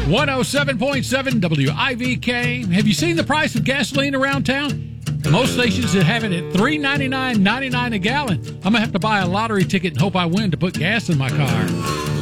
107.7 WIVK. Have you seen the price of gasoline around town? Most stations that have it at $3.99.99 a gallon. I'm going to have to buy a lottery ticket and hope I win to put gas in my car.